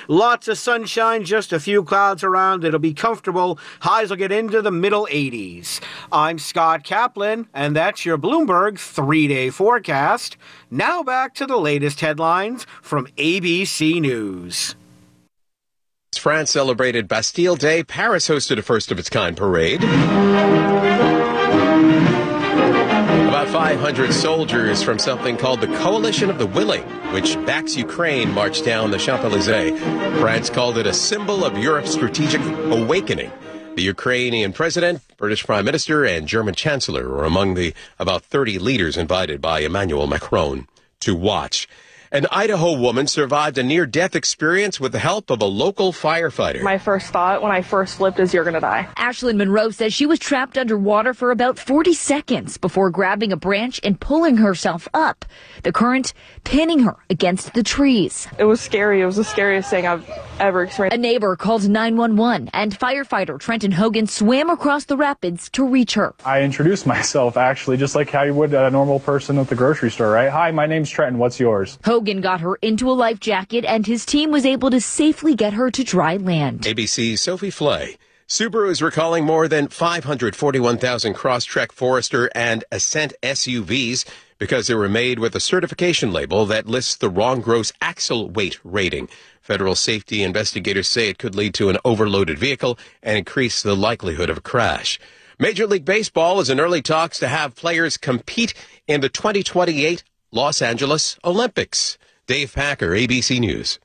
Lots of sunshine, just a few clouds around. It'll be comfortable. Highs will get into the middle 80s. I'm Scott Kaplan, and that's your Bloomberg 3-day forecast. Now back to the latest headlines from ABC News. France celebrated Bastille Day. Paris hosted a first-of-its-kind parade. About 500 soldiers from something called the Coalition of the Willing, which backs Ukraine, marched down the Champs-Élysées. France called it a symbol of Europe's strategic awakening. The Ukrainian president, British prime minister, and German chancellor were among the about 30 leaders invited by Emmanuel Macron to watch. An Idaho woman survived a near-death experience with the help of a local firefighter. My first thought when I first flipped is you're going to die. Ashlyn Monroe says she was trapped underwater for about 40 seconds before grabbing a branch and pulling herself up, the current pinning her against the trees. It was scary. It was the scariest thing I've ever experienced. A neighbor called 911, and firefighter Trenton Hogan swam across the rapids to reach her. I introduced myself, actually, just like how you would a normal person at the grocery store, right? Hi, my name's Trenton. What's yours? Hogan got her into a life jacket, and his team was able to safely get her to dry land. ABC's Sophie Flay. Subaru is recalling more than 541,000 Crosstrek, Forester, and Ascent SUVs because they were made with a certification label that lists the wrong gross axle weight rating. Federal safety investigators say it could lead to an overloaded vehicle and increase the likelihood of a crash. Major League Baseball is in early talks to have players compete in the 2028 Los Angeles Olympics. Dave Packer, ABC News.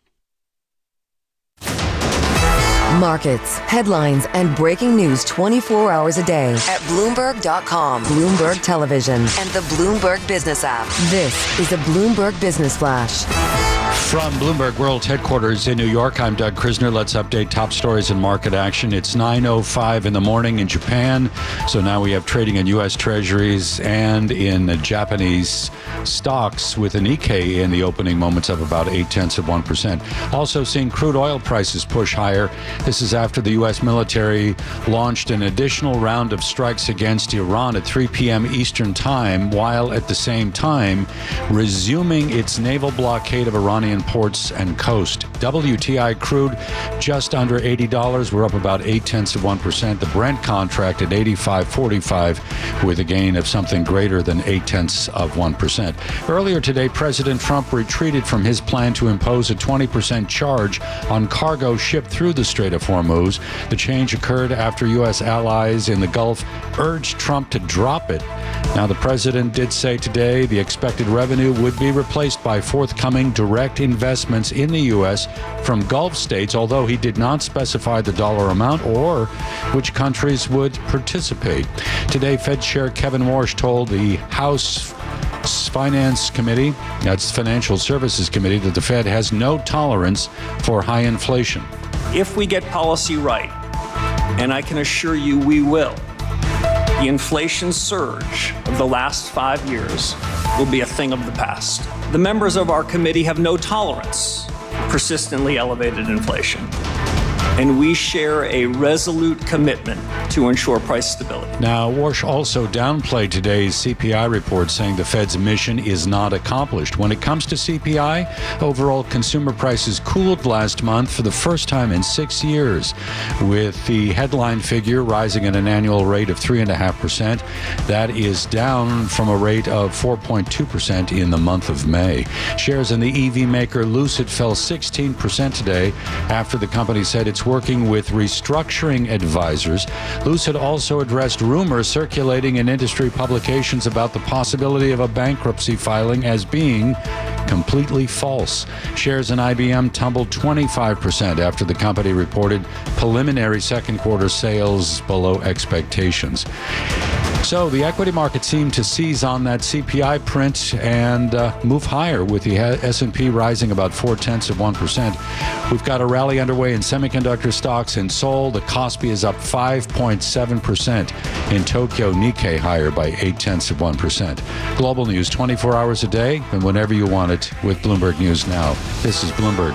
Markets, headlines, and breaking news 24 hours a day at Bloomberg.com, Bloomberg Television, and the Bloomberg Business app. This is a Bloomberg Business Flash. From Bloomberg World Headquarters in New York, I'm Doug Krisner. Let's update top stories and market action. It's 9:05 in the morning in Japan. So now we have trading in U.S. Treasuries and in Japanese stocks with a Nikkei in the opening moments of about 0.8%. Also seeing crude oil prices push higher. This is after the U.S. military launched an additional round of strikes against Iran at 3 p.m. Eastern Time, while at the same time resuming its naval blockade of Iranian ports and coast. WTI crude just under $80. We're up about 0.8%. The Brent contract at 85.45 with a gain of something greater than 0.8%. Earlier today, President Trump retreated from his plan to impose a 20% charge on cargo shipped through the Strait of Hormuz. The change occurred after U.S. allies in the Gulf urged Trump to drop it. Now, the president did say today the expected revenue would be replaced by forthcoming direct investments in the U.S. from Gulf states, although he did not specify the dollar amount or which countries would participate. Today, Fed Chair Kevin Warsh told the House Finance Committee, that's Financial Services Committee, that the Fed has no tolerance for high inflation. If we get policy right, and I can assure you we will, the inflation surge of the last 5 years will be a thing of the past. The members of our committee have no tolerance for persistently elevated inflation, and we share a resolute commitment to ensure price stability. Now, Warsh also downplayed today's CPI report, saying the Fed's mission is not accomplished. When it comes to CPI, overall consumer prices cooled last month for the first time in 6 years, with the headline figure rising at an annual rate of 3.5%. That is down from a rate of 4.2% in the month of May. Shares in the EV maker Lucid fell 16% today after the company said it's working with restructuring advisors. Lucid also addressed rumors circulating in industry publications about the possibility of a bankruptcy filing as being completely false. Shares in IBM tumbled 25% after the company reported preliminary second quarter sales below expectations. So the equity market seemed to seize on that CPI print and move higher, with the S&P rising about 0.4%. We've got a rally underway in semiconductor stocks in Seoul. The Kospi is up 5.7%. In Tokyo, Nikkei higher by 0.8%. Global news 24 hours a day and whenever you want it with Bloomberg News Now. This is Bloomberg.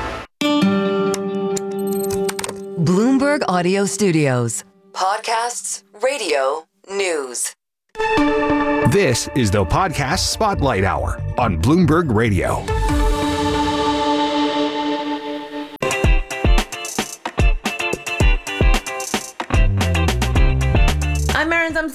Bloomberg Audio Studios. Podcasts, radio, news. This is the Podcast Spotlight Hour on Bloomberg Radio.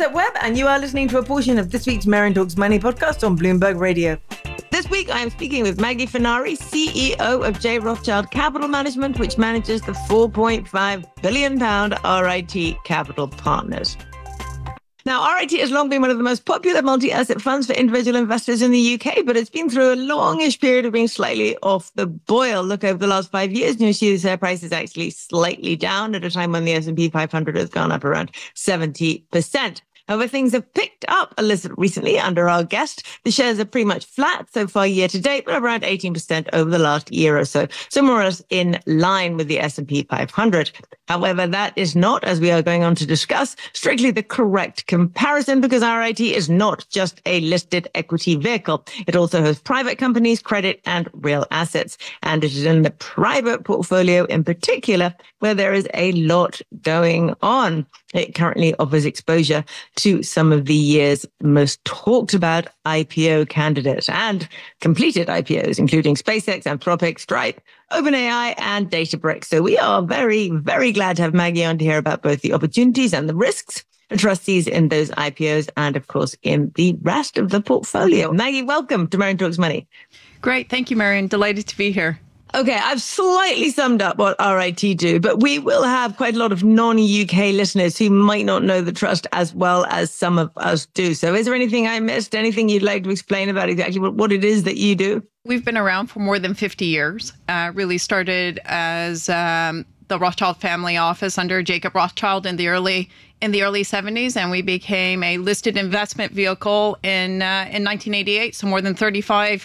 Sunset Webb, and you are listening to a portion of this week's Marion Talks Money podcast on Bloomberg Radio. This week, I am speaking with Maggie Fenari, CEO of J. Rothschild Capital Management, which manages the £4.5 billion RIT Capital Partners. Now, RIT has long been one of the most popular multi-asset funds for individual investors in the UK, but it's been through a longish period of being slightly off the boil. Look, over the last 5 years, you'll see the share price is actually slightly down at a time when the S&P 500 has gone up around 70%. However, things have picked up a little recently under our guest. The shares are pretty much flat so far year to date, but around 18% over the last year or so. So more or less in line with the S&P 500. However, that is not, as we are going on to discuss, strictly the correct comparison, because RIT is not just a listed equity vehicle. It also has private companies, credit, and real assets. And it is in the private portfolio in particular where there is a lot going on. It currently offers exposure to some of the year's most talked about IPO candidates and completed IPOs, including SpaceX, Anthropic, Stripe, OpenAI, and Databricks. So we are very, very glad to have Maggie on to hear about both the opportunities and the risks for trustees in those IPOs and, of course, in the rest of the portfolio. Maggie, welcome to Marion Talks Money. Great. Thank you, Marion. Delighted to be here. Okay, I've slightly summed up what RIT do, but we will have quite a lot of non-UK listeners who might not know the trust as well as some of us do. So is there anything I missed? Anything you'd like to explain about exactly what it is that you do? We've been around for more than 50 years. Really started as the Rothschild family office under Jacob Rothschild in the early 70s, and we became a listed investment vehicle in 1988. So more than 35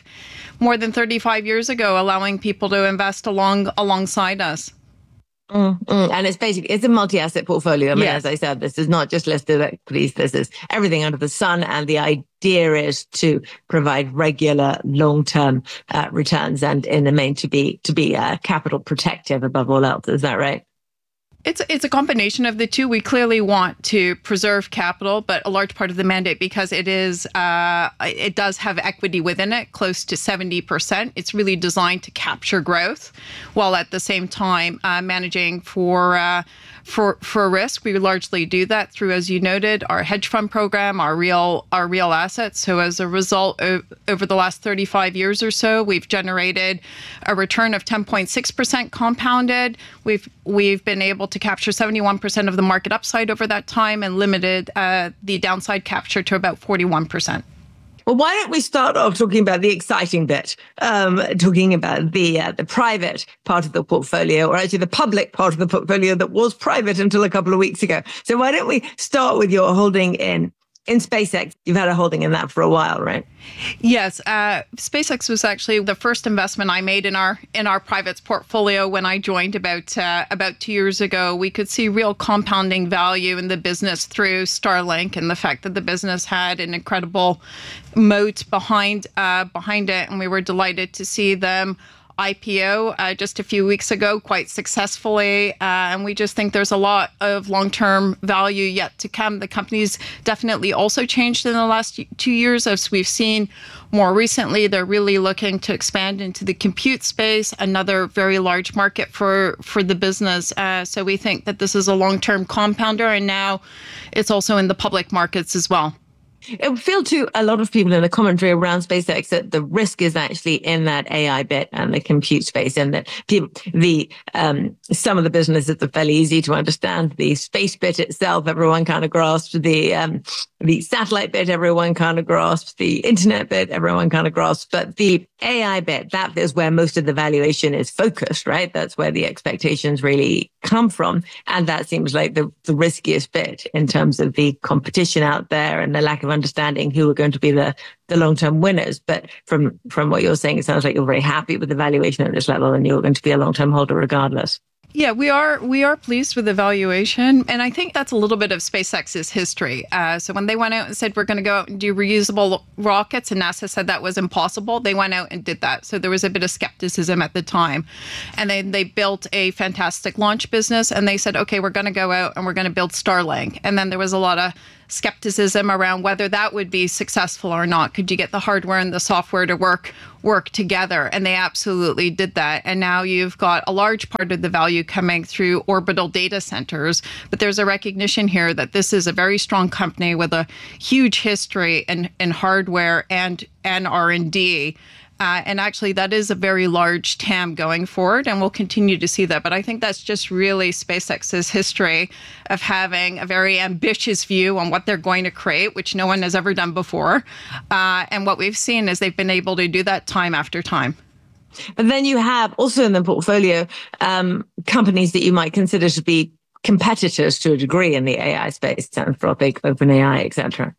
years ago, allowing people to invest alongside us. And it's a multi-asset portfolio. I mean, as I said, this is not just listed equities. This is everything under the sun. And the idea is to provide regular long-term returns and in the main to be capital protective above all else. Is that right? It's a combination of the two. We clearly want to preserve capital, but a large part of the mandate, because it does have equity within it, close to 70%. It's really designed to capture growth, while at the same time managing for risk. We largely do that through, as you noted, our hedge fund program, our real assets. So as a result, over the last 35 years or so, we've generated a return of 10.6% compounded. We've been able to capture 71% of the market upside over that time and limited the downside capture to about 41%. Well, why don't we start off talking about the exciting bit, talking about the private part of the portfolio, or actually the public part of the portfolio that was private until a couple of weeks ago. So why don't we start with your holding in SpaceX? You've had a holding in that for a while, right? Yes. SpaceX was actually the first investment I made in our privates portfolio when I joined about 2 years ago. We could see real compounding value in the business through Starlink and the fact that the business had an incredible moat behind it. And we were delighted to see them IPO just a few weeks ago quite successfully. And we just think there's a lot of long-term value yet to come. The company's definitely also changed in the last 2 years. As we've seen more recently, they're really looking to expand into the compute space, another very large market for the business. So we think that this is a long-term compounder, and now it's also in the public markets as well. It would feel to a lot of people in the commentary around SpaceX that the risk is actually in that AI bit and the compute space, and that some of the businesses are fairly easy to understand. The space bit itself, everyone kind of grasps. The satellite bit, everyone kind of grasps. The internet bit, everyone kind of grasps. But the AI bit, that is where most of the valuation is focused, right? That's where the expectations really come from. And that seems like the riskiest bit in terms of the competition out there and the lack of understanding who are going to be the long-term winners. But from what you're saying, it sounds like you're very happy with the valuation at this level and you're going to be a long-term holder regardless. Yeah, we are pleased with the valuation. And I think that's a little bit of SpaceX's history. So when they went out and said, we're going to go out and do reusable rockets, and NASA said that was impossible, they went out and did that. So there was a bit of skepticism at the time. And then they built a fantastic launch business, and they said, okay, we're going to go out and we're going to build Starlink. And then there was a lot of skepticism around whether that would be successful or not. Could you get the hardware and the software to work together? And they absolutely did that. And now you've got a large part of the value coming through orbital data centers. But there's a recognition here that this is a very strong company with a huge history in hardware and R&D. And actually, that is a very large TAM going forward, and we'll continue to see that. But I think that's just really SpaceX's history of having a very ambitious view on what they're going to create, which no one has ever done before. And what we've seen is they've been able to do that time after time. But then you have also in the portfolio companies that you might consider to be competitors to a degree in the AI space, Anthropic, OpenAI, etc.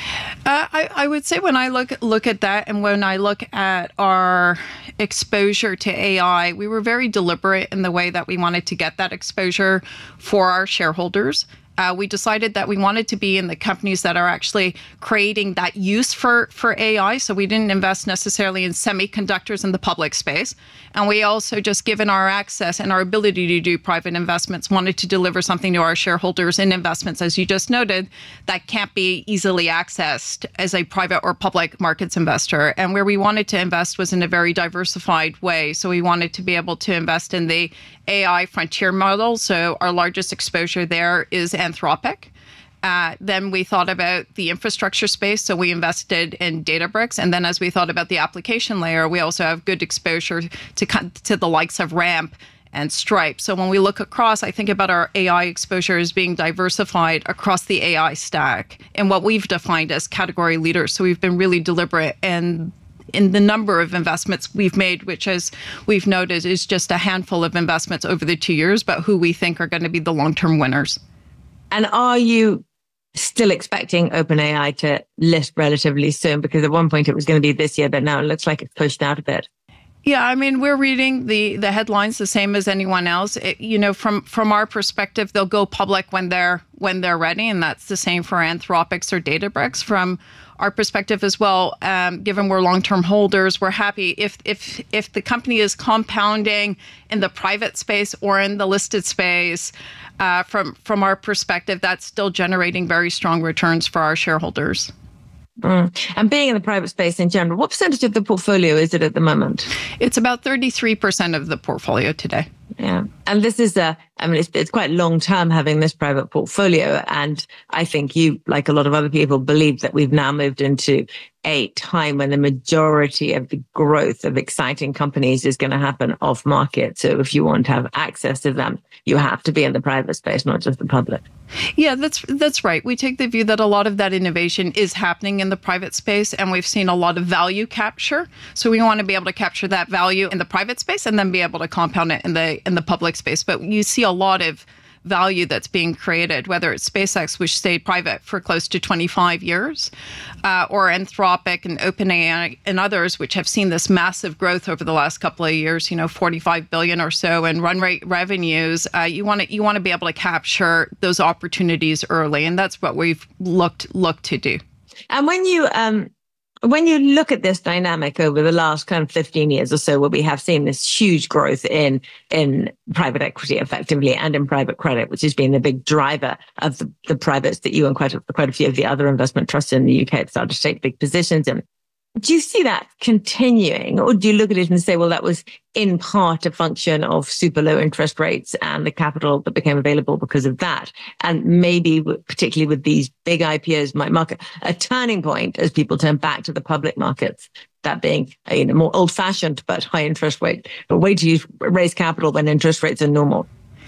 I would say when I look at that, and when I look at our exposure to AI, we were very deliberate in the way that we wanted to get that exposure for our shareholders. We decided that we wanted to be in the companies that are actually creating that use for AI. So we didn't invest necessarily in semiconductors in the public space. And we also, just given our access and our ability to do private investments, wanted to deliver something to our shareholders in investments, as you just noted, that can't be easily accessed as a private or public markets investor. And where we wanted to invest was in a very diversified way. So we wanted to be able to invest in the AI frontier model. So our largest exposure there is Anthropic. Then we thought about the infrastructure space, so we invested in Databricks. And then as we thought about the application layer, we also have good exposure to the likes of Ramp and Stripe. So when we look across, I think about our AI exposure as being diversified across the AI stack and what we've defined as category leaders. So we've been really deliberate in the number of investments we've made, which, as we've noted, is just a handful of investments over the 2 years, but who we think are going to be the long-term winners. And are you still expecting OpenAI to list relatively soon? Because at one point it was going to be this year, but now it looks like it's pushed out a bit. Yeah, I mean, we're reading the headlines the same as anyone else. From our perspective, they'll go public when they're ready, and that's the same for Anthropic or Databricks. From our perspective as well, given we're long-term holders, we're happy if the company is compounding in the private space or in the listed space. From our perspective, that's still generating very strong returns for our shareholders. And being in the private space in general, what percentage of the portfolio is it at the moment? It's about 33% of the portfolio today. Yeah. And this is it's quite long term having this private portfolio. And I think you, like a lot of other people, believe that we've now moved into a time when the majority of the growth of exciting companies is going to happen off market. So if you want to have access to them, you have to be in the private space, not just the public. Yeah, that's right. We take the view that a lot of that innovation is happening in the private space, and we've seen a lot of value capture. So we want to be able to capture that value in the private space and then be able to compound it in the public space. But you see a lot of value that's being created, whether it's SpaceX, which stayed private for close to 25 years, or Anthropic and OpenAI and others, which have seen this massive growth over the last couple of years, 45 billion or so in run rate revenues. You want to be able to capture those opportunities early, and that's what we've looked to do. And when you look at this dynamic over the last kind of 15 years or so, where we have seen this huge growth in private equity effectively and in private credit, which has been the big driver of the privates that you and quite a few of the other investment trusts in the UK have started to take big positions in. Do you see that continuing, or do you look at it and say, well, that was in part a function of super low interest rates and the capital that became available because of that? And maybe particularly with these big IPOs might mark a turning point as people turn back to the public markets, that being a more old fashioned but high interest rate, a way to raise capital when interest rates are normal.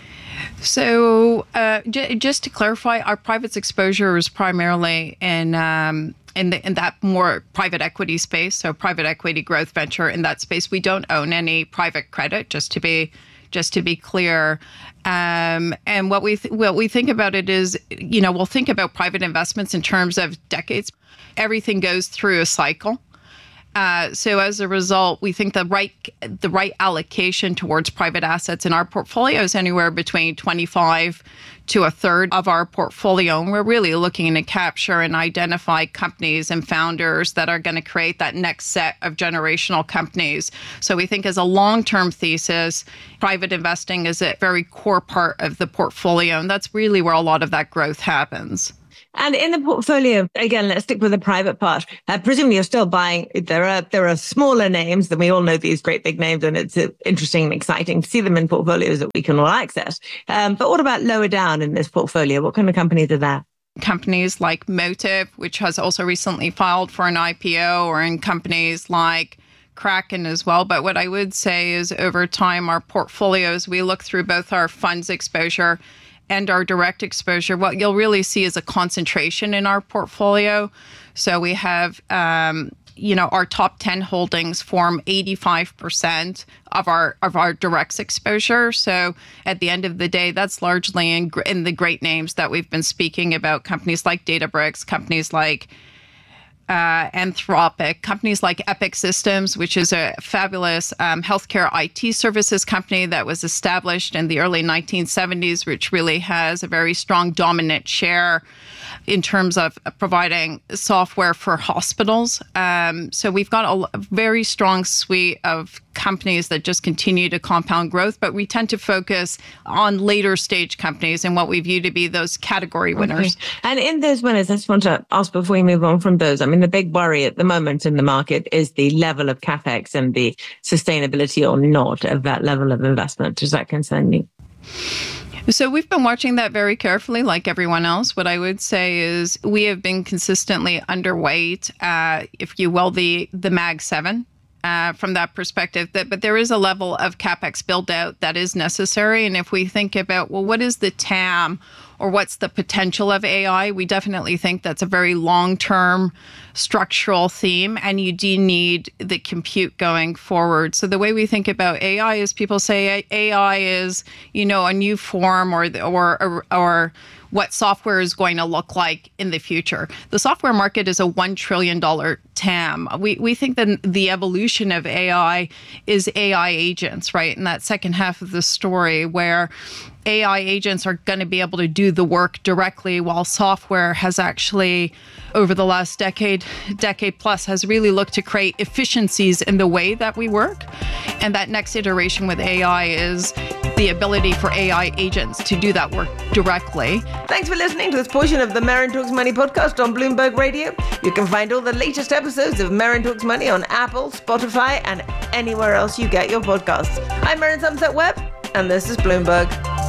So just to clarify, our privates exposure is primarily in that more private equity space, so private equity growth venture in that space. We don't own any private credit, just to be clear. And what we think about it is, we'll think about private investments in terms of decades. Everything goes through a cycle. So as a result, we think the right allocation towards private assets in our portfolio is anywhere between 25 to a third of our portfolio. And we're really looking to capture and identify companies and founders that are going to create that next set of generational companies. So we think as a long-term thesis, private investing is a very core part of the portfolio. And that's really where a lot of that growth happens. And in the portfolio, again, let's stick with the private part. Presumably you're still buying. There are smaller names than we all know, these great big names, and it's interesting and exciting to see them in portfolios that we can all access. But what about lower down in this portfolio? What kind of companies are there? Companies like Motive, which has also recently filed for an IPO, or in companies like Kraken as well. But what I would say is over time, our portfolios, we look through both our funds exposure and our direct exposure. What you'll really see is a concentration in our portfolio. So we have, our top 10 holdings form 85% of our directs exposure. So at the end of the day, that's largely in the great names that we've been speaking about, companies like Databricks, companies like Anthropic, companies like Epic Systems, which is a fabulous healthcare IT services company that was established in the early 1970s, which really has a very strong dominant share in terms of providing software for hospitals. So we've got a very strong suite of companies that just continue to compound growth, but we tend to focus on later stage companies and what we view to be those category winners. Okay. And in those winners, I just want to ask before we move on from those, I mean, the big worry at the moment in the market is the level of CapEx and the sustainability or not of that level of investment. Does that concern you? So we've been watching that very carefully, like everyone else. What I would say is we have been consistently underweight, if you will, the Mag 7. From that perspective, but there is a level of CapEx build out that is necessary. And if we think about, well, what is the TAM or what's the potential of AI, we definitely think that's a very long-term structural theme, and you do need the compute going forward. So the way we think about AI is people say AI is, a new form or what software is going to look like in the future. The software market is a $1 trillion TAM. We think that the evolution of AI is AI agents, right? In that second half of the story where AI agents are going to be able to do the work directly, while software has actually, over the last decade plus, has really looked to create efficiencies in the way that we work. And that next iteration with AI is the ability for AI agents to do that work directly. Thanks for listening to this portion of the Marin Talks Money podcast on Bloomberg Radio. You can find all the latest episodes of Marin Talks Money on Apple, Spotify, and anywhere else you get your podcasts. I'm Marin Somerset Webb, and this is Bloomberg.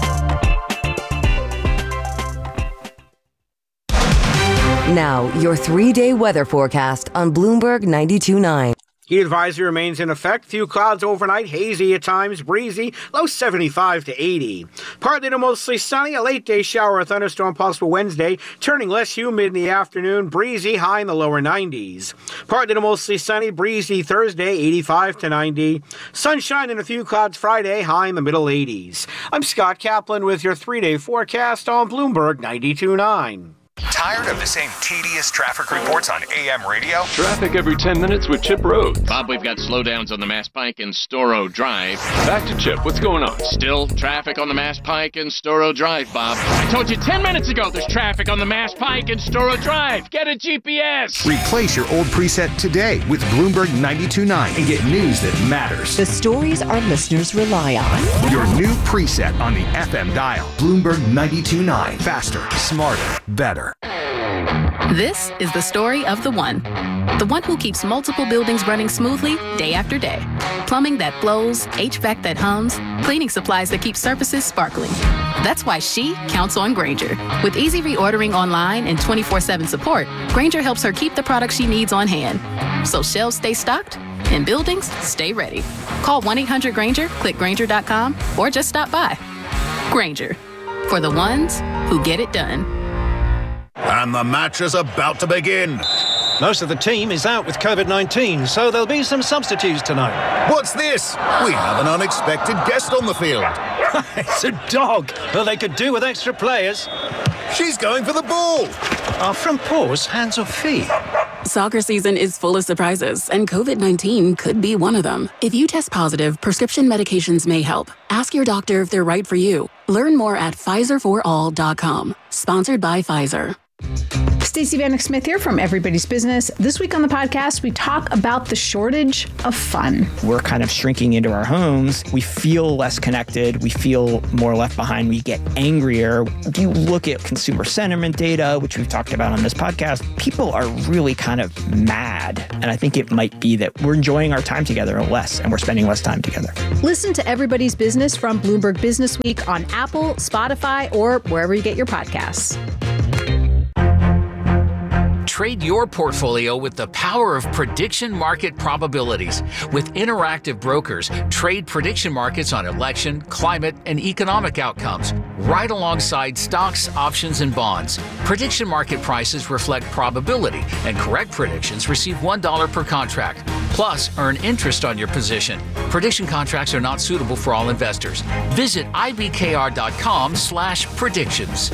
Now, your 3-day weather forecast on Bloomberg 92.9. Heat advisory remains in effect. Few clouds overnight, hazy at times, breezy, low 75 to 80. Partly to mostly sunny, a late day shower or thunderstorm possible Wednesday, turning less humid in the afternoon, breezy, high in the lower 90s. Partly to mostly sunny, breezy Thursday, 85 to 90. Sunshine and a few clouds Friday, high in the middle 80s. I'm Scott Kaplan with your 3-day forecast on Bloomberg 92.9. Tired of the same tedious traffic reports on AM radio? Traffic every 10 minutes with Chip Rhodes. Bob, we've got slowdowns on the Mass Pike and Storrow Drive. Back to Chip. What's going on? Still traffic on the Mass Pike and Storrow Drive, Bob. I told you 10 minutes ago there's traffic on the Mass Pike and Storrow Drive. Get a GPS. Replace your old preset today with Bloomberg 92.9 and get news that matters. The stories our listeners rely on. Your new preset on the FM dial. Bloomberg 92.9. Faster, smarter, better. This is the story of the one who keeps multiple buildings running smoothly day after day. Plumbing that flows, HVAC that hums, cleaning supplies that keep surfaces sparkling. That's why she counts on Grainger. With easy reordering online and 24/7 support, Grainger helps her keep the products she needs on hand. So shelves stay stocked and buildings stay ready. Call 1-800-GRAINGER, click Grainger.com, or just stop by. Grainger, for the ones who get it done. And the match is about to begin. Most of the team is out with COVID-19, so there'll be some substitutes tonight. What's this? We have an unexpected guest on the field. It's a dog. Well, they could do with extra players. She's going for the ball. Are front paws hands or feet? Soccer season is full of surprises, and COVID-19 could be one of them. If you test positive, prescription medications may help. Ask your doctor if they're right for you. Learn more at PfizerForAll.com. Sponsored by Pfizer. Stacey Vanek Smith here from Everybody's Business. This week on the podcast, we talk about the shortage of fun. We're kind of shrinking into our homes. We feel less connected. We feel more left behind. We get angrier. If you look at consumer sentiment data, which we've talked about on this podcast, people are really kind of mad. And I think it might be that we're enjoying our time together less and we're spending less time together. Listen to Everybody's Business from Bloomberg Business Week on Apple, Spotify, or wherever you get your podcasts. Trade your portfolio with the power of prediction market probabilities. With Interactive Brokers, trade prediction markets on election, climate, and economic outcomes, right alongside stocks, options, and bonds. Prediction market prices reflect probability, and correct predictions receive $1 per contract. Plus, earn interest on your position. Prediction contracts are not suitable for all investors. Visit ibkr.com/predictions.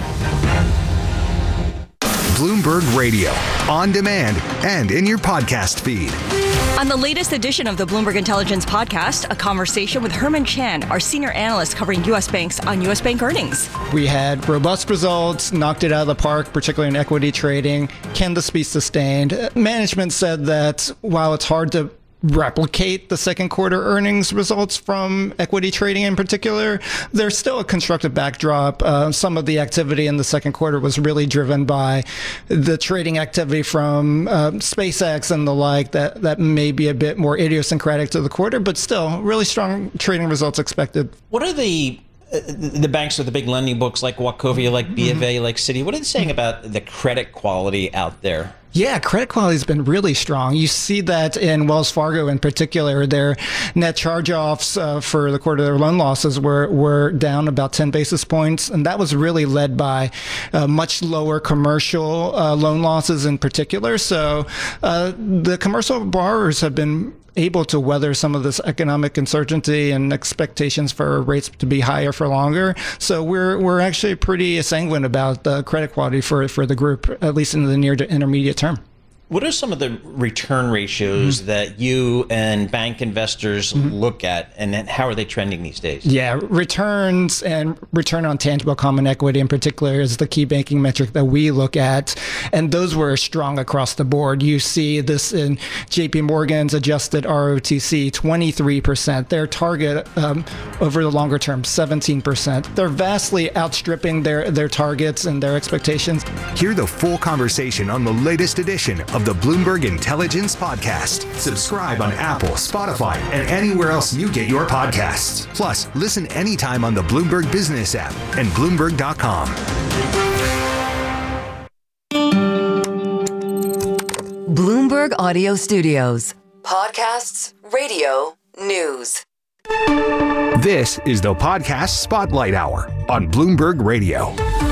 Bloomberg Radio, on demand and in your podcast feed. On the latest edition of the Bloomberg Intelligence Podcast, a conversation with Herman Chan, our senior analyst covering U.S. banks on U.S. bank earnings. We had robust results, knocked it out of the park, particularly in equity trading. Can this be sustained? Management said that while it's hard to replicate the second quarter earnings results from equity trading in particular, there's still a constructive backdrop. Some of the activity in the second quarter was really driven by the trading activity from SpaceX and the like that may be a bit more idiosyncratic to the quarter, but still really strong trading results expected. What are the banks with the big lending books like Wachovia, like B of A, like Citi, what are they saying about the credit quality out there? Yeah, credit quality has been really strong. You see that in Wells Fargo in particular. Their net charge-offs for the quarter, their loan losses were down about 10 basis points. And that was really led by much lower commercial loan losses in particular. So the commercial borrowers have been able to weather some of this economic uncertainty and expectations for rates to be higher for longer. So we're actually pretty sanguine about the credit quality for the group, at least in the near to intermediate term. What are some of the return ratios that you and bank investors look at, and how are they trending these days? Yeah, returns and return on tangible common equity in particular is the key banking metric that we look at, and those were strong across the board. You see this in JP Morgan's adjusted ROTC, 23%. Their target over the longer term, 17%. They're vastly outstripping their targets and their expectations. Hear the full conversation on the latest edition of the Bloomberg Intelligence Podcast. Subscribe on Apple, Spotify, and anywhere else you get your podcasts. Plus, listen anytime on the Bloomberg Business app and Bloomberg.com. Bloomberg Audio Studios. Podcasts, radio, news. This is the Podcast Spotlight Hour on Bloomberg Radio.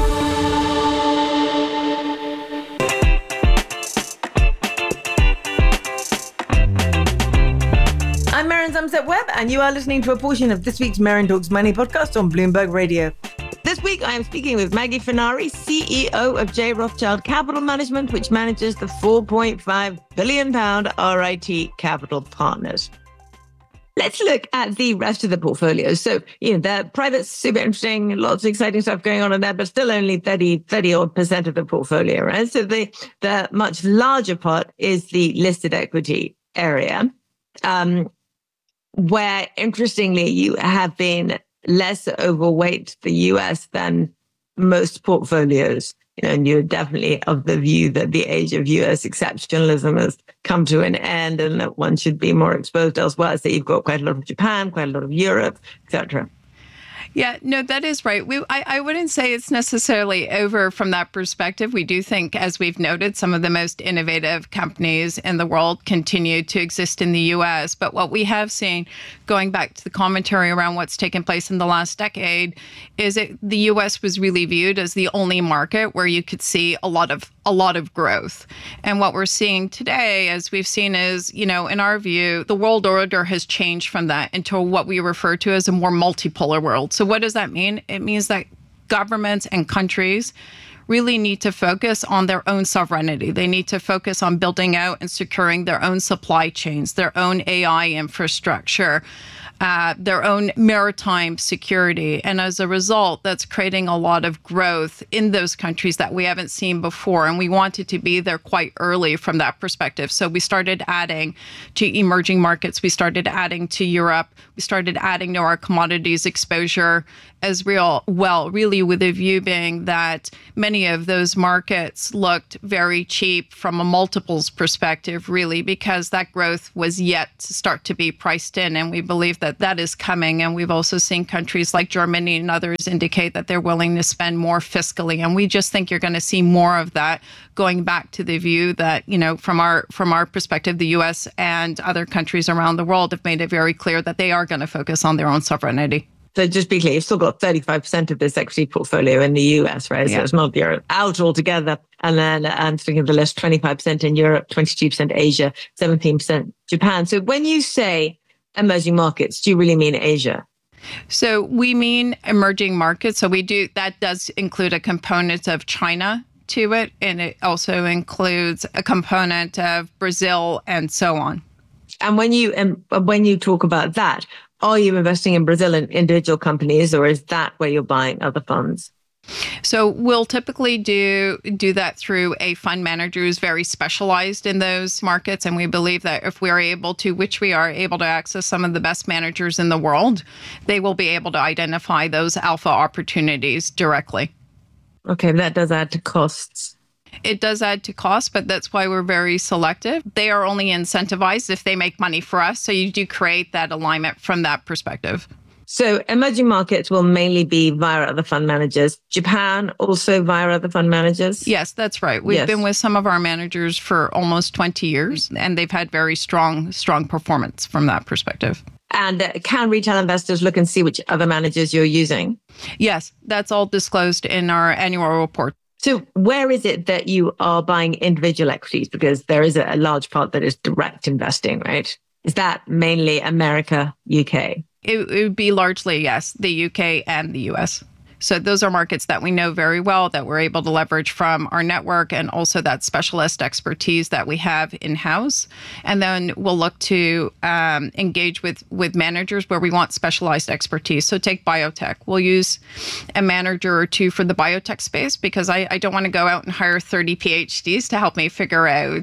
I'm Maren Zumset-Webb, and you are listening to a portion of this week's Maren Talks Money podcast on Bloomberg Radio. This week, I am speaking with Maggie Fenari, CEO of J. Rothschild Capital Management, which manages the £4.5 billion RIT Capital Partners. Let's look at the rest of the portfolio. So, the private's super interesting, lots of exciting stuff going on in there, but still only 30% of the portfolio, right? So the much larger part is the listed equity area. Where interestingly, you have been less overweight the US than most portfolios. And you're definitely of the view that the age of US exceptionalism has come to an end and that one should be more exposed elsewhere. So you've got quite a lot of Japan, quite a lot of Europe, etc. Yeah, no, that is right. I wouldn't say it's necessarily over from that perspective. We do think, as we've noted, some of the most innovative companies in the world continue to exist in the U.S. But what we have seen, going back to the commentary around what's taken place in the last decade, is that the U.S. was really viewed as the only market where you could see a lot of growth. And what we're seeing today, as we've seen, is, in our view, the world order has changed from that into what we refer to as a more multipolar world. So what does that mean? It means that governments and countries really need to focus on their own sovereignty. They need to focus on building out and securing their own supply chains, their own AI infrastructure, their own maritime security. And as a result, that's creating a lot of growth in those countries that we haven't seen before. And we wanted to be there quite early from that perspective. So we started adding to emerging markets. We started adding to Europe. We started adding to our commodities exposure as really with a view being that many of those markets looked very cheap from a multiples perspective, really, because that growth was yet to start to be priced in. And we believe that that is coming. And we've also seen countries like Germany and others indicate that they're willing to spend more fiscally. And we just think you're going to see more of that, going back to the view that, from our perspective, the US and other countries around the world have made it very clear that they are going to focus on their own sovereignty. So just be clear, you've still got 35% of this equity portfolio in the US, right? Yeah. So it's not Europe out altogether. And then I'm thinking of the list, 25% in Europe, 22% Asia, 17% Japan. So when you say emerging markets, do you really mean Asia? So we mean emerging markets. So that does include a component of China to it. And it also includes a component of Brazil and so on. And when you talk about that, are you investing in Brazil in individual companies, or is that where you're buying other funds? So we'll typically do that through a fund manager who's very specialized in those markets. And we believe that if we are able to, which we are able to access some of the best managers in the world, they will be able to identify those alpha opportunities directly. Okay, that does add to costs. It does add to cost, but that's why we're very selective. They are only incentivized if they make money for us. So you do create that alignment from that perspective. So emerging markets will mainly be via other fund managers. Japan also via other fund managers? Yes, that's right. We've been with some of our managers for almost 20 years, and they've had very strong performance from that perspective. And can retail investors look and see which other managers you're using? Yes, that's all disclosed in our annual report. So where is it that you are buying individual equities? Because there is a large part that is direct investing, right? Is that mainly America, UK? It would be largely, yes, the UK and the US. So those are markets that we know very well, that we're able to leverage from our network and also that specialist expertise that we have in-house. And then we'll look to engage with managers where we want specialized expertise. So take biotech. We'll use a manager or two for the biotech space because I don't want to go out and hire 30 PhDs to help me figure out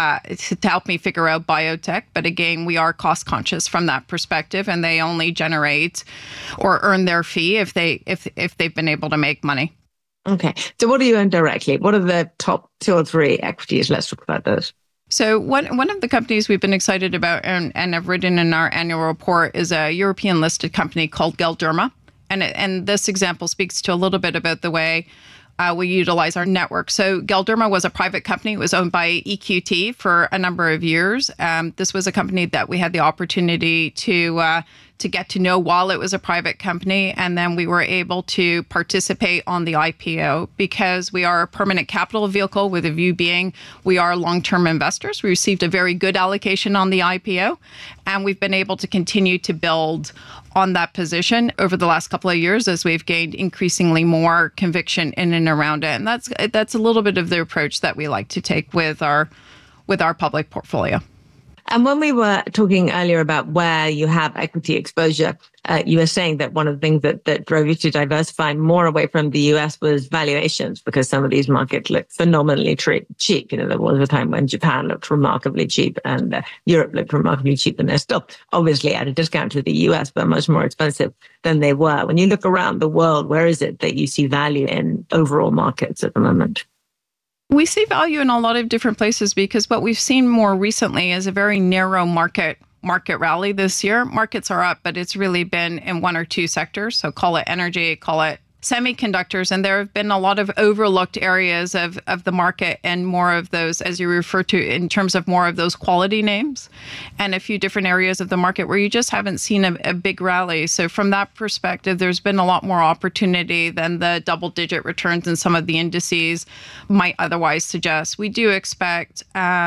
biotech. But again, we are cost conscious from that perspective, and they only generate or earn their fee if they've been able to make money. Okay. So what do you own directly? What are the top 2 or 3 equities? Let's talk about those. So one of the companies we've been excited about and have written in our annual report is a European listed company called Galderma. And this example speaks to a little bit about the way we utilize our network. So Galderma was a private company. It was owned by EQT for a number of years. This was a company that we had the opportunity to get to know while it was a private company. And then we were able to participate on the IPO because we are a permanent capital vehicle with a view being we are long-term investors. We received a very good allocation on the IPO, and we've been able to continue to build on that position over the last couple of years as we've gained increasingly more conviction in and around it. And that's a little bit of the approach that we like to take with our public portfolio. And when we were talking earlier about where you have equity exposure, you were saying that one of the things that drove you to diversify more away from the US was valuations, because some of these markets look phenomenally cheap. There was a time when Japan looked remarkably cheap and Europe looked remarkably cheap, and they're still obviously at a discount to the US, but much more expensive than they were. When you look around the world, where is it that you see value in overall markets at the moment? We see value in a lot of different places because what we've seen more recently is a very narrow market rally this year. Markets are up, but it's really been in 1 or 2 sectors. So call it energy, call it semiconductors. And there have been a lot of overlooked areas of the market and more of those, as you refer to, in terms of more of those quality names and a few different areas of the market where you just haven't seen a big rally. So from that perspective, there's been a lot more opportunity than the double-digit returns in some of the indices might otherwise suggest. We do expect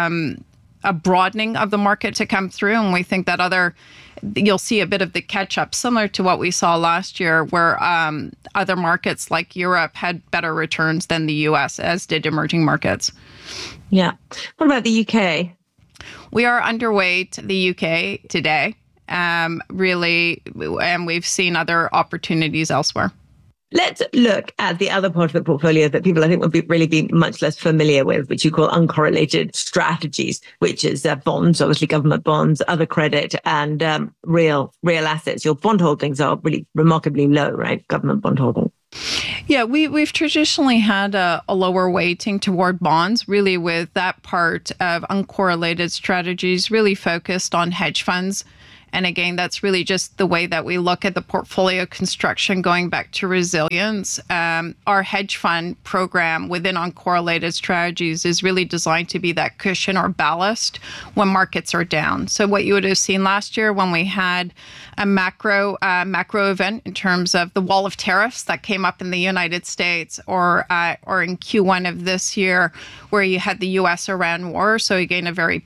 a broadening of the market to come through, and we think that you'll see a bit of the catch-up, similar to what we saw last year, where other markets like Europe had better returns than the US, as did emerging markets. Yeah. What about the UK? We are underweight the UK today. really, and we've seen other opportunities elsewhere. Let's look at the other part of the portfolio that people I think would really be much less familiar with, which you call uncorrelated strategies, which is bonds, obviously government bonds, other credit, and real assets. Your bond holdings are really remarkably low, right? Government bond holdings. Yeah, we've traditionally had a lower weighting toward bonds, really with that part of uncorrelated strategies really focused on hedge funds. And again, that's really just the way that we look at the portfolio construction going back to resilience. Our hedge fund program within uncorrelated strategies is really designed to be that cushion or ballast when markets are down. So what you would have seen last year when we had a macro event in terms of the wall of tariffs that came up in the United States, or in Q1 of this year where you had the U.S.-Iran war. So again, a very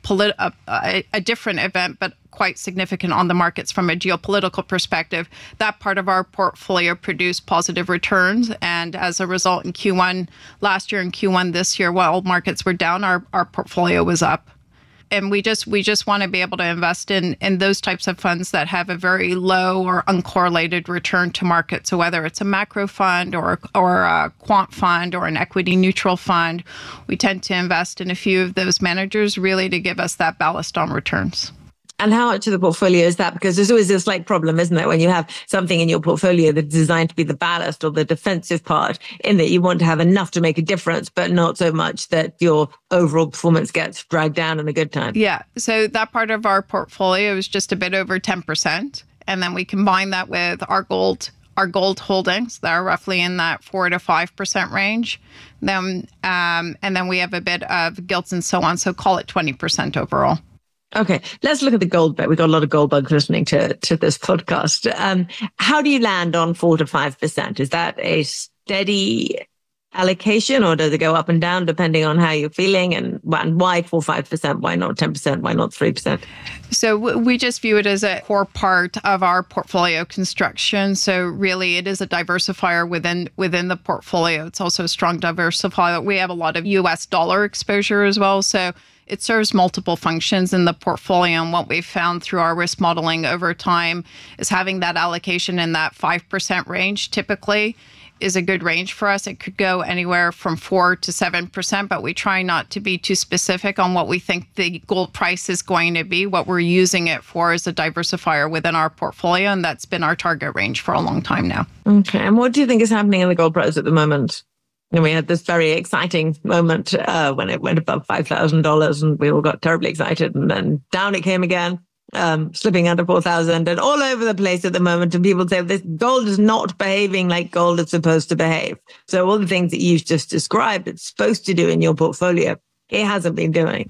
a different event, but quite significant on the markets from a geopolitical perspective. That part of our portfolio produced positive returns. And as a result, in Q1 last year and Q1 this year, while markets were down, our portfolio was up. And we just want to be able to invest in those types of funds that have a very low or uncorrelated return to market. So whether it's a macro fund or a quant fund or an equity neutral fund, we tend to invest in a few of those managers really to give us that ballast on returns. And how much of the portfolio is that? Because there's always a slight problem, isn't there, when you have something in your portfolio that's designed to be the ballast or the defensive part, in that you want to have enough to make a difference, but not so much that your overall performance gets dragged down in the good time. Yeah. So that part of our portfolio is just a bit over 10%. And then we combine that with our gold holdings that are roughly in that 4 to 5% range. Then, and then we have a bit of gilts and so on. So call it 20% overall. Okay, let's look at the gold bit. We've got a lot of gold bugs listening to this podcast. How do you land on 4 to 5%? Is that a steady allocation, or does it go up and down depending on how you're feeling? And why 4 5%? Why not 10%? Why not 3%? So we just view it as a core part of our portfolio construction. So really, it is a diversifier within the portfolio. It's also a strong diversifier. We have a lot of U.S. dollar exposure as well. So it serves multiple functions in the portfolio. And what we've found through our risk modeling over time is having that allocation in that 5% range typically is a good range for us. It could go anywhere from 4 to 7%, but we try not to be too specific on what we think the gold price is going to be. What we're using it for is a diversifier within our portfolio, and that's been our target range for a long time now. Okay, and what do you think is happening in the gold price at the moment? And we had this very exciting moment when it went above $5,000 and we all got terribly excited, and then down it came again, slipping under 4,000 and all over the place at the moment. And people say this gold is not behaving like gold is supposed to behave. So all the things that you've just described, it's supposed to do in your portfolio, it hasn't been doing.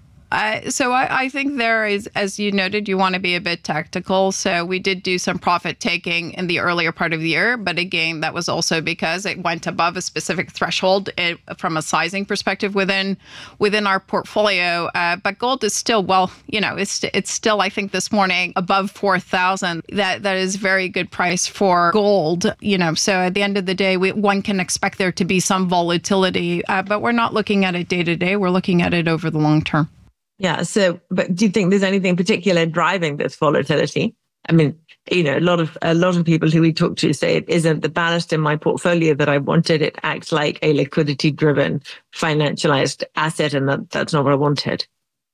So I think there is, as you noted, you want to be a bit tactical. So we did do some profit taking in the earlier part of the year. But again, that was also because it went above a specific threshold from a sizing perspective within our portfolio. But gold is still, it's still, I think this morning, above 4,000. That is very good price for gold. So at the end of the day, one can expect there to be some volatility. But we're not looking at it day to day. We're looking at it over the long term. Yeah. So, but do you think there's anything particular driving this volatility? I mean, a lot of people who we talk to say it isn't the ballast in my portfolio that I wanted. It acts like a liquidity-driven, financialized asset, and that's not what I wanted.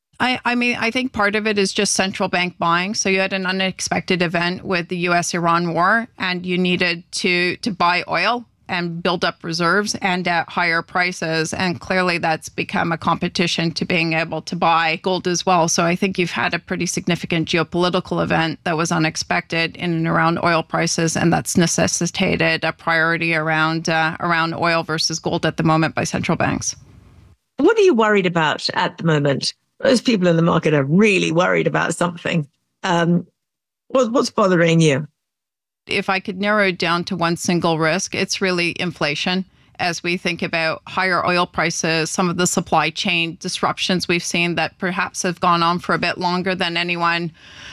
I think part of it is just central bank buying. So you had an unexpected event with the U.S.-Iran war, and you needed to buy oil and build up reserves and at higher prices. And clearly that's become a competition to being able to buy gold as well. So I think you've had a pretty significant geopolitical event that was unexpected in and around oil prices, and that's necessitated a priority around oil versus gold at the moment by central banks. What are you worried about at the moment? Most people in the market are really worried about something. What's bothering you? If I could narrow it down to one single risk, it's really inflation. As we think about higher oil prices, some of the supply chain disruptions we've seen that perhaps have gone on for a bit longer than anyone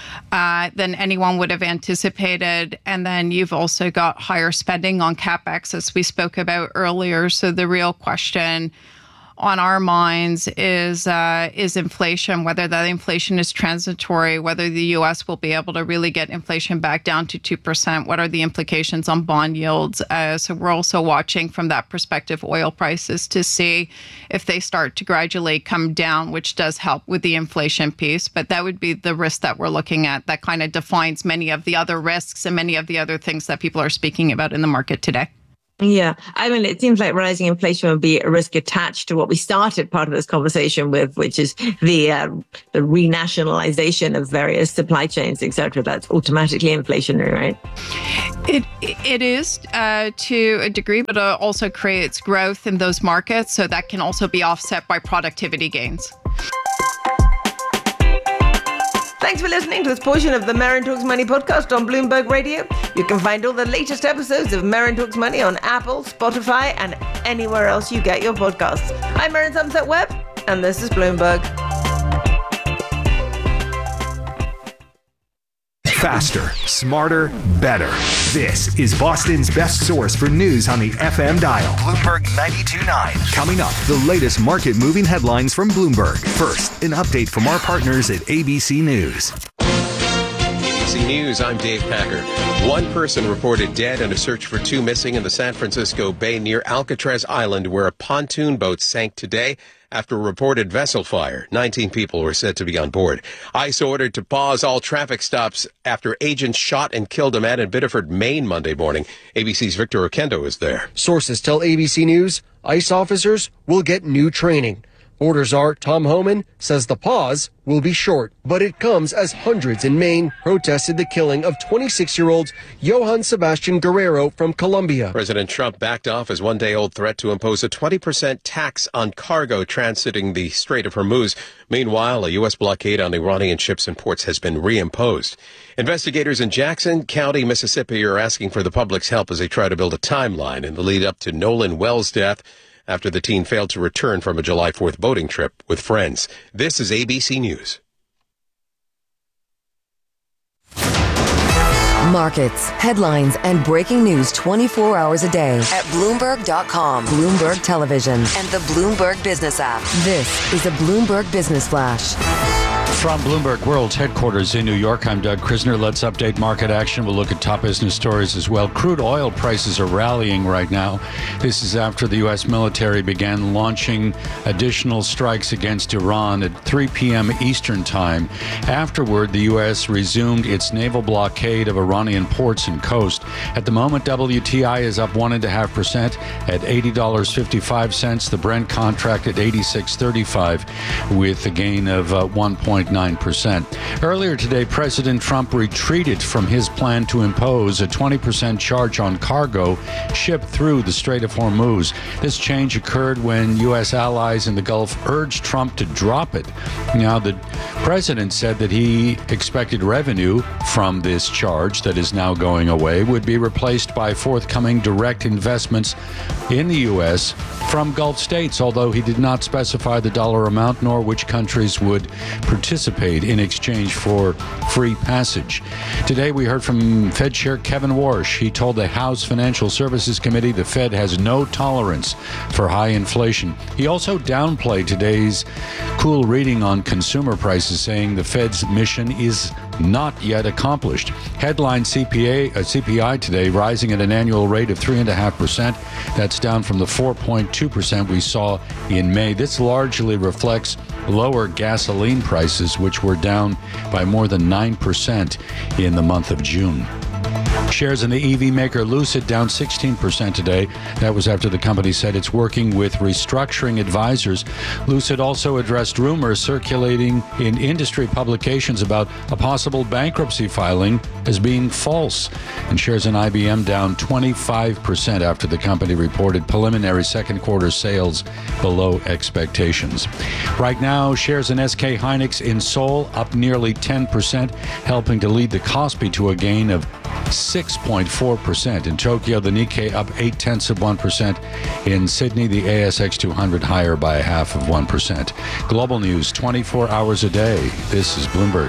would have anticipated. And then you've also got higher spending on CapEx, as we spoke about earlier. So the real question on our minds is inflation, whether that inflation is transitory, whether the U.S. will be able to really get inflation back down to 2%, what are the implications on bond yields. So we're also watching from that perspective oil prices to see if they start to gradually come down, which does help with the inflation piece. But that would be the risk that we're looking at that kind of defines many of the other risks and many of the other things that people are speaking about in the market today. Yeah. I mean, it seems like rising inflation would be a risk attached to what we started part of this conversation with, which is the renationalization of various supply chains, et cetera. That's automatically inflationary, right? It is to a degree, but it also creates growth in those markets. So that can also be offset by productivity gains. Thanks for listening to this portion of the Marin Talks Money podcast on Bloomberg Radio. You can find all the latest episodes of Marin Talks Money on Apple, Spotify, and anywhere else you get your podcasts. I'm Marin Sunset Webb, and this is Bloomberg. Faster, smarter, better. This is Boston's best source for news on the FM dial. Bloomberg 92.9. Coming up, the latest market-moving headlines from Bloomberg. First, an update from our partners at ABC News. ABC News, I'm Dave Packer. One person reported dead and a search for two missing in the San Francisco Bay near Alcatraz Island, where a pontoon boat sank today after a reported vessel fire. 19 people were said to be on board. ICE ordered to pause all traffic stops after agents shot and killed a man in Biddeford, Maine Monday morning. ABC's Victor Oquendo is there. Sources tell ABC News ICE officers will get new training. Orders are, Tom Homan says the pause will be short, but it comes as hundreds in Maine protested the killing of 26-year-old Johann Sebastian Guerrero from Colombia. President Trump backed off his one-day-old threat to impose a 20% tax on cargo transiting the Strait of Hormuz. Meanwhile, a U.S. blockade on Iranian ships and ports has been reimposed. Investigators in Jackson County, Mississippi, are asking for the public's help as they try to build a timeline in the lead-up to Nolan Wells' death after the teen failed to return from a July 4th boating trip with friends. This is ABC News. Markets, headlines, and breaking news 24 hours a day at Bloomberg.com, Bloomberg Television, and the Bloomberg Business app. This is a Bloomberg Business Flash. From Bloomberg World's headquarters in New York, I'm Doug Krisner. Let's update market action. We'll look at top business stories as well. Crude oil prices are rallying right now. This is after the U.S. military began launching additional strikes against Iran at 3 p.m. Eastern Time. Afterward, the U.S. resumed its naval blockade of Iranian ports and coast. At the moment, WTI is up 1.5% at $80.55. The Brent contract at $86.35 with a gain of 1.9%. Earlier today, President Trump retreated from his plan to impose a 20% charge on cargo shipped through the Strait of Hormuz. This change occurred when U.S. allies in the Gulf urged Trump to drop it. Now, the president said that he expected revenue from this charge that is now going away would be replaced by forthcoming direct investments in the U.S. from Gulf states, although he did not specify the dollar amount nor which countries would participate in exchange for free passage. Today, we heard from Fed Chair Kevin Warsh. He told the House Financial Services Committee the Fed has no tolerance for high inflation. He also downplayed today's cool reading on consumer prices, saying the Fed's mission is not yet accomplished. Headline CPI today rising at an annual rate of 3.5%. That's down from the 4.2% we saw in May. This largely reflects lower gasoline prices, which were down by more than 9% in the month of June. Shares in the EV maker Lucid down 16% today. That was after the company said it's working with restructuring advisors. Lucid also addressed rumors circulating in industry publications about a possible bankruptcy filing as being false. And shares in IBM down 25% after the company reported preliminary second quarter sales below expectations. Right now, shares in SK Hynix in Seoul up nearly 10%, helping to lead the Kospi to a gain of 6.4%. In Tokyo, the Nikkei up 0.8%. In Sydney, the ASX 200 higher by 0.5%. Global news 24 hours a day. This is Bloomberg.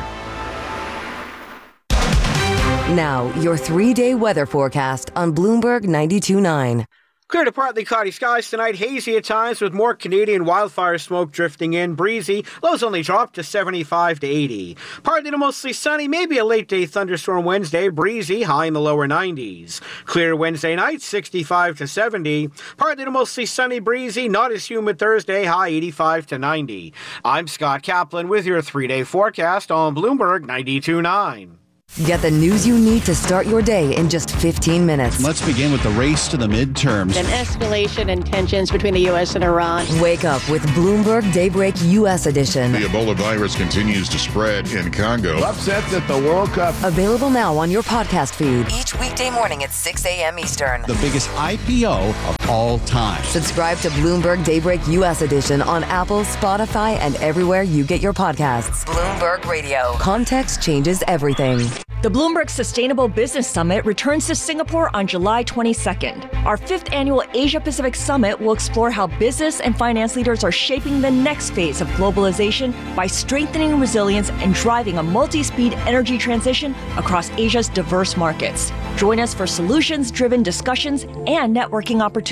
Now, your 3-day weather forecast on Bloomberg 92.9. Clear to partly cloudy skies tonight, hazy at times with more Canadian wildfire smoke drifting in, breezy. Lows only drop to 75 to 80. Partly to mostly sunny, maybe a late day thunderstorm Wednesday, breezy, high in the lower 90s. Clear Wednesday night, 65 to 70. Partly to mostly sunny, breezy, not as humid Thursday, high 85 to 90. I'm Scott Kaplan with your 3-day forecast on Bloomberg 92.9. Get the news you need to start your day in just 15 minutes. Let's begin with the race to the midterms. An escalation in tensions between the U.S. and Iran. Wake up with Bloomberg Daybreak U.S. edition. The Ebola virus continues to spread in Congo. Upsets at the World Cup. Available now on your podcast feed. Each weekday morning at 6 a.m. Eastern. The biggest IPO of all time. Subscribe to Bloomberg Daybreak U.S. edition on Apple, Spotify, and everywhere you get your podcasts. Bloomberg Radio. Context changes everything. The Bloomberg Sustainable Business Summit returns to Singapore on July 22nd. Our 5th annual Asia-Pacific Summit will explore how business and finance leaders are shaping the next phase of globalization by strengthening resilience and driving a multi-speed energy transition across Asia's diverse markets. Join us for solutions-driven discussions and networking opportunities.